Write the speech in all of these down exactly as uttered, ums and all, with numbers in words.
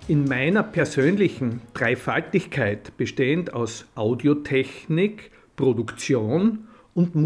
In meiner persönlichen Dreifaltigkeit, bestehend aus Audiotechnik, Produktion und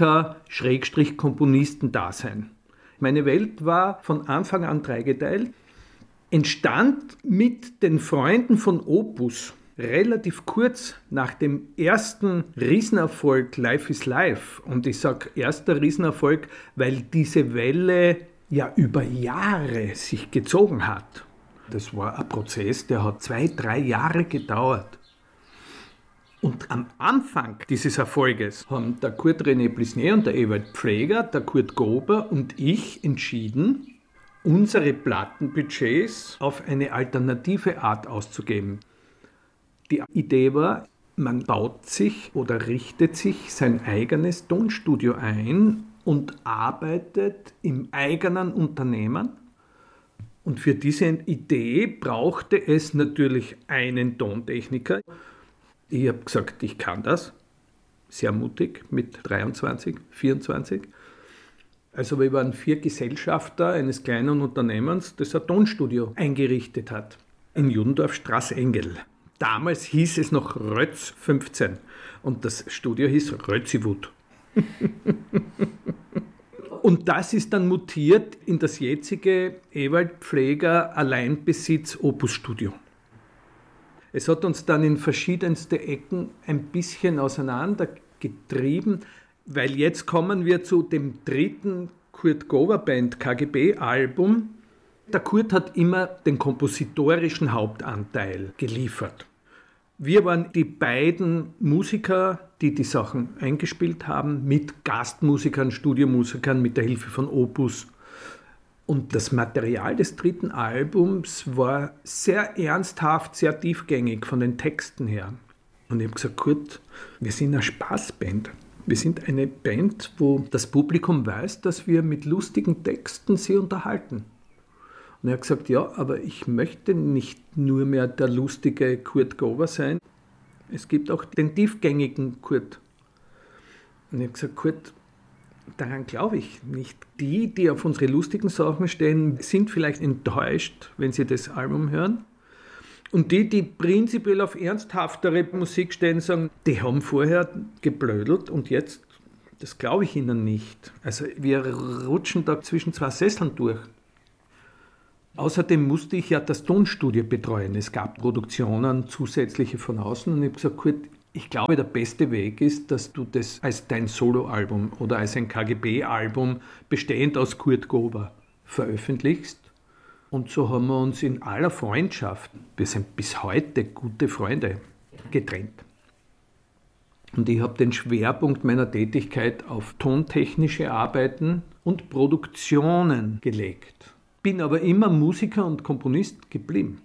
Musiker-Komponisten-Dasein. Meine Welt war von Anfang an dreigeteilt, entstand mit den Freunden von Opus relativ kurz nach dem ersten Riesenerfolg Life is Life. Und ich sage erster Riesenerfolg, weil diese Welle ja über Jahre sich gezogen hat. Das war ein Prozess, der hat zwei, drei Jahre gedauert. Und am Anfang dieses Erfolges haben der Kurt René Plisnier und der Ewald Pfleger, der Kurt Gober und ich entschieden, unsere Plattenbudgets auf eine alternative Art auszugeben. Die Idee war, man baut sich oder richtet sich sein eigenes Tonstudio ein und arbeitet im eigenen Unternehmen. Und für diese Idee brauchte es natürlich einen Tontechniker. Ich habe gesagt, ich kann das. Sehr mutig mit dreiundzwanzig, vierundzwanzig. Also wir waren vier Gesellschafter eines kleinen Unternehmens, das ein Tonstudio eingerichtet hat. In Judendorf Straßengel. Damals hieß es noch Rötz fünfzehn und das Studio hieß Rötziwood. Und das ist dann mutiert in das jetzige Ewald Pfleger Alleinbesitz Opus Studio. Es hat uns dann in verschiedenste Ecken ein bisschen auseinandergetrieben, weil jetzt kommen wir zu dem dritten Kurt Gober Band K G B Album. Der Kurt hat immer den kompositorischen Hauptanteil geliefert. Wir waren die beiden Musiker, die die Sachen eingespielt haben, mit Gastmusikern, Studiomusikern, mit der Hilfe von Opus. Und das Material des dritten Albums war sehr ernsthaft, sehr tiefgängig von den Texten her. Und ich habe gesagt, Kurt, wir sind eine Spaßband. Wir sind eine Band, wo das Publikum weiß, dass wir mit lustigen Texten sie unterhalten. Und er hat gesagt, ja, aber ich möchte nicht nur mehr der lustige Kurt Gober sein. Es gibt auch den tiefgängigen Kurt. Und ich habe gesagt, Kurt, daran glaube ich nicht. Die, die auf unsere lustigen Sachen stehen, sind vielleicht enttäuscht, wenn sie das Album hören. Und die, die prinzipiell auf ernsthaftere Musik stehen, sagen, die haben vorher geblödelt und jetzt, das glaube ich ihnen nicht. Also wir rutschen da zwischen zwei Sesseln durch. Außerdem musste ich ja das Tonstudio betreuen. Es gab Produktionen zusätzliche von außen und ich habe gesagt, Kurt, ich glaube, der beste Weg ist, dass du das als dein Soloalbum oder als ein K G B-Album bestehend aus Kurt Gober veröffentlichst. Und so haben wir uns in aller Freundschaft, wir sind bis heute gute Freunde, getrennt. Und ich habe den Schwerpunkt meiner Tätigkeit auf tontechnische Arbeiten und Produktionen gelegt. Bin aber immer Musiker und Komponist geblieben.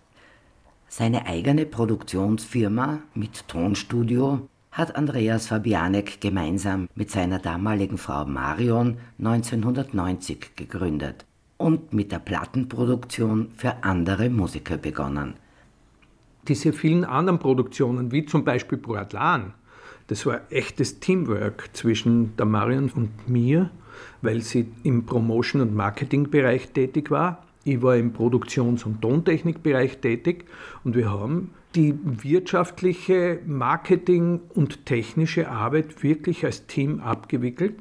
Seine eigene Produktionsfirma mit Tonstudio hat Andreas Fabianek gemeinsam mit seiner damaligen Frau Marion neunzehnhundertneunzig gegründet und mit der Plattenproduktion für andere Musiker begonnen. Diese vielen anderen Produktionen, wie zum Beispiel Portlan, das war echtes Teamwork zwischen der Marion und mir, weil sie im Promotion- und Marketingbereich tätig war. Ich war im Produktions- und Tontechnikbereich tätig und wir haben die wirtschaftliche, Marketing- und technische Arbeit wirklich als Team abgewickelt.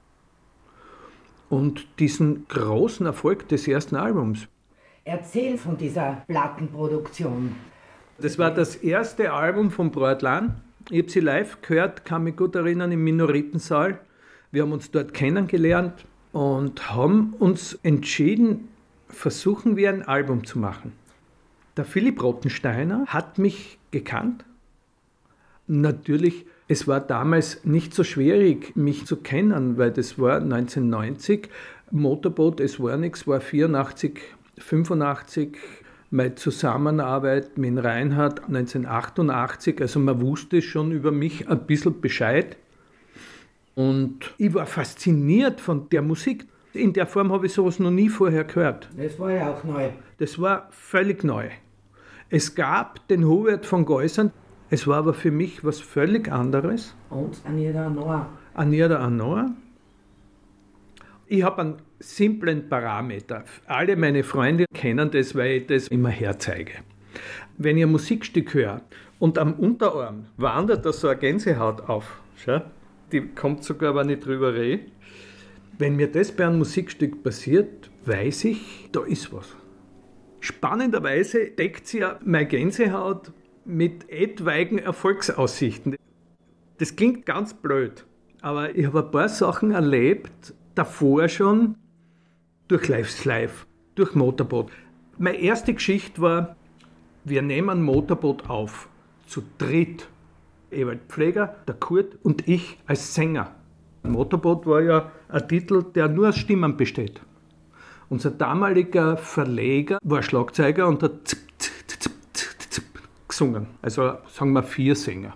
Und diesen großen Erfolg des ersten Albums. Erzähl von dieser Plattenproduktion. Das war das erste Album von Portlan. Ich habe sie live gehört, kann mich gut erinnern, im Minoritensaal. Wir haben uns dort kennengelernt und haben uns entschieden, versuchen wir ein Album zu machen. Der Philipp Rottensteiner hat mich gekannt. Natürlich, es war damals nicht so schwierig, mich zu kennen, weil das war neunzehnhundertneunzig. Motorboot, es war nichts, war vierundachtzig, fünfundachtzig. Meine Zusammenarbeit mit Reinhard neunzehnhundertachtundachtzig. Also man wusste schon über mich ein bisschen Bescheid. Und ich war fasziniert von der Musik. In der Form habe ich sowas noch nie vorher gehört. Das war ja auch neu. Das war völlig neu. Es gab den Hubert von Geusern, es war aber für mich was völlig anderes. Und Anita Anoa. Anita Anoa. Ich habe einen simplen Parameter. Alle meine Freunde kennen das, weil ich das immer herzeige. Wenn ich ein Musikstück höre und am Unterarm wandert da so eine Gänsehaut auf, schau, die kommt sogar, wenn ich drüber rede. Wenn mir das bei einem Musikstück passiert, weiß ich, da ist was. Spannenderweise deckt sich ja meine Gänsehaut mit etwaigen Erfolgsaussichten. Das klingt ganz blöd, aber ich habe ein paar Sachen erlebt, davor schon, durch Live's Live, durch Motorboot. Meine erste Geschichte war, wir nehmen ein Motorboot auf, zu dritt. Ewald Pfleger, der Kurt und ich als Sänger. Motorboot war ja ein Titel, der nur aus Stimmen besteht. Unser damaliger Verleger war Schlagzeuger und hat zip, zip, zip, zip, zip gesungen. Also sagen wir vier Sänger.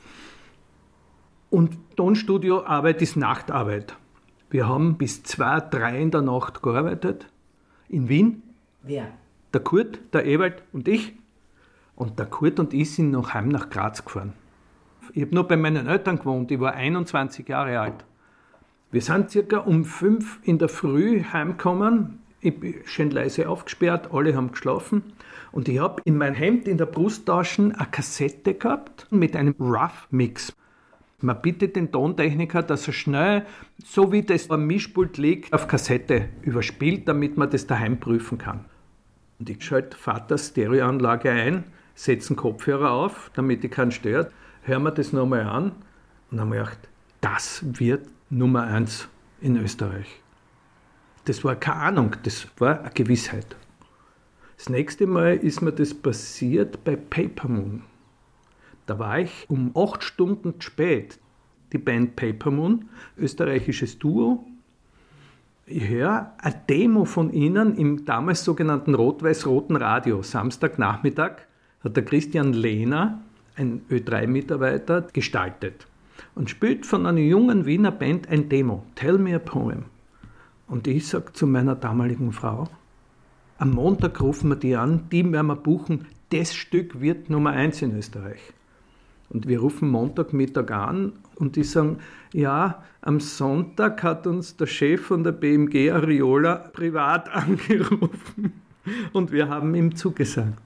Und Tonstudioarbeit ist Nachtarbeit. Wir haben bis zwei, drei in der Nacht gearbeitet. In Wien. Wer? Der Kurt, der Ewald und ich. Und der Kurt und ich sind noch heim nach Graz gefahren. Ich habe noch bei meinen Eltern gewohnt. Ich war einundzwanzig Jahre alt. Wir sind circa um fünf in der Früh heimgekommen. Ich bin schön leise aufgesperrt, alle haben geschlafen. Und ich habe in mein Hemd in der Brusttasche eine Kassette gehabt mit einem Rough-Mix. Man bittet den Tontechniker, dass er schnell, so wie das am Mischpult liegt, auf Kassette überspielt, damit man das daheim prüfen kann. Und ich schalte Vaters Stereoanlage ein, setze einen Kopfhörer auf, damit ich keinen stört, höre mir das nochmal an und dann habe ich gedacht, das wird Nummer eins in Österreich. Das war keine Ahnung, das war eine Gewissheit. Das nächste Mal ist mir das passiert bei Paper Moon. Da war ich um acht Stunden zu spät. Die Band Paper Moon, österreichisches Duo. Ich höre eine Demo von ihnen im damals sogenannten rot-weiß-roten Radio. Samstagnachmittag hat der Christian Lehner, ein Ö drei Mitarbeiter, gestaltet. Und spielt von einer jungen Wiener Band ein Demo. Tell me a poem. Und ich sage zu meiner damaligen Frau, am Montag rufen wir die an, die werden wir buchen, das Stück wird Nummer eins in Österreich. Und wir rufen Montagmittag an und die sagen, ja, am Sonntag hat uns der Chef von der B M G Ariola privat angerufen und wir haben ihm zugesagt.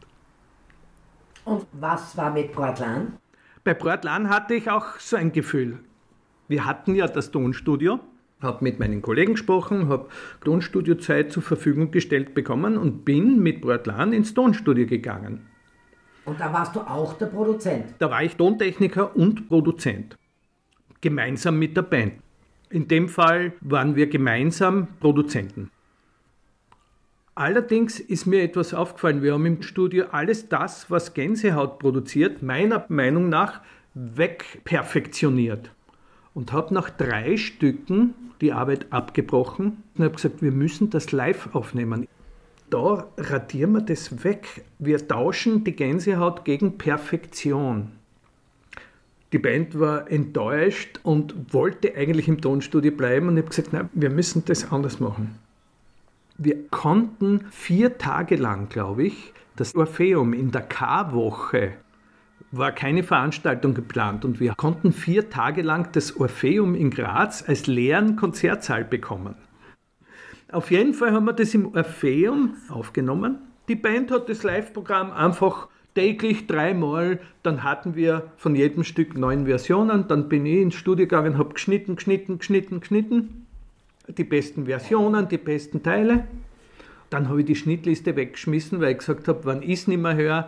Und was war mit Portland? Bei Portland hatte ich auch so ein Gefühl. Wir hatten ja das Tonstudio, habe mit meinen Kollegen gesprochen, habe Tonstudiozeit zur Verfügung gestellt bekommen und bin mit Portland ins Tonstudio gegangen. Und da warst du auch der Produzent? Da war ich Tontechniker und Produzent, gemeinsam mit der Band. In dem Fall waren wir gemeinsam Produzenten. Allerdings ist mir etwas aufgefallen, wir haben im Studio alles das, was Gänsehaut produziert, meiner Meinung nach wegperfektioniert. Und habe nach drei Stücken die Arbeit abgebrochen und habe gesagt, wir müssen das live aufnehmen. Da radieren wir das weg. Wir tauschen die Gänsehaut gegen Perfektion. Die Band war enttäuscht und wollte eigentlich im Tonstudio bleiben und ich habe gesagt, nein, wir müssen das anders machen. Wir konnten vier Tage lang, glaube ich, das Orpheum in der K-Woche, war keine Veranstaltung geplant und wir konnten vier Tage lang das Orpheum in Graz als leeren Konzertsaal bekommen. Auf jeden Fall haben wir das im Orpheum aufgenommen. Die Band hat das Live-Programm einfach täglich dreimal, dann hatten wir von jedem Stück neun Versionen, dann bin ich ins Studio gegangen, habe geschnitten, geschnitten, geschnitten, geschnitten. Die besten Versionen, die besten Teile. Dann habe ich die Schnittliste weggeschmissen, weil ich gesagt habe, wenn ich es nicht mehr höre,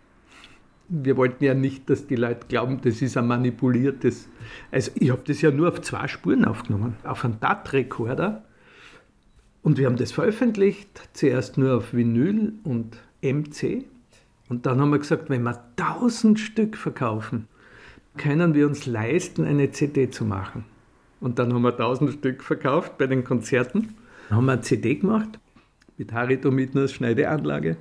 wir wollten ja nicht, dass die Leute glauben, das ist ein manipuliertes. Also ich habe das ja nur auf zwei Spuren aufgenommen, auf einen D A T-Rekorder. Und wir haben das veröffentlicht, zuerst nur auf Vinyl und M C. Und dann haben wir gesagt, wenn wir tausend Stück verkaufen, können wir uns leisten, eine C D zu machen. Und dann haben wir tausend Stück verkauft bei den Konzerten. Dann haben wir eine C D gemacht mit Harito Mittners Schneideanlage.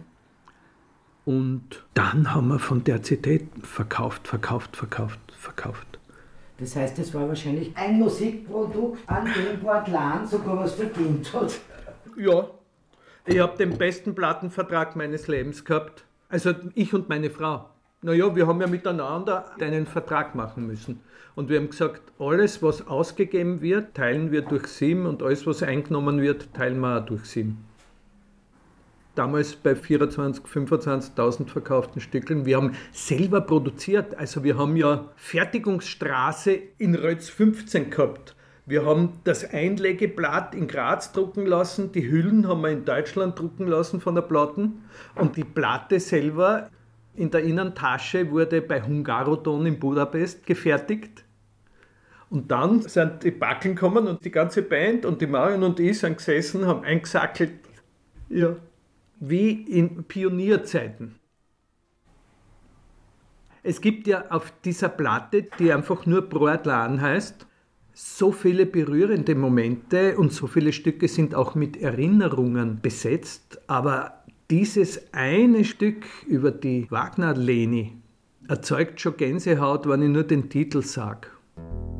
Und dann haben wir von der C D verkauft, verkauft, verkauft, verkauft. Das heißt, es war wahrscheinlich ein Musikprodukt, an dem Portland sogar was verdient hat. Ja, ich habe den besten Plattenvertrag meines Lebens gehabt. Also ich und meine Frau. Naja, wir haben ja miteinander einen Vertrag machen müssen. Und wir haben gesagt, alles, was ausgegeben wird, teilen wir durch sieben und alles, was eingenommen wird, teilen wir auch durch sieben. Damals bei vierundzwanzigtausend, fünfundzwanzigtausend verkauften Stückeln. Wir haben selber produziert, also wir haben ja Fertigungsstraße in Rötz fünfzehn gehabt. Wir haben das Einlegeblatt in Graz drucken lassen, die Hüllen haben wir in Deutschland drucken lassen von der Platten und die Platte selber in der Innentasche wurde bei Hungaroton in Budapest gefertigt. Und dann sind die Backeln gekommen und die ganze Band und die Marion und ich sind gesessen, haben eingesackelt, ja, wie in Pionierzeiten. Es gibt ja auf dieser Platte, die einfach nur Broadlan heißt, so viele berührende Momente und so viele Stücke sind auch mit Erinnerungen besetzt, aber dieses eine Stück über die Wagner-Leni erzeugt schon Gänsehaut, wenn ich nur den Titel sage.